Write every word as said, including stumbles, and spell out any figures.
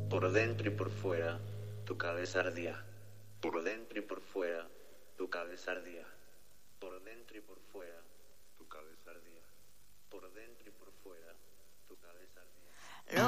Por dentro y por fuera, tu cabeza ardía. Por dentro y por fuera, tu cabeza ardía. Por dentro y por fuera, tu cabeza ardía. Por dentro y por fuera, tu cabeza ardía.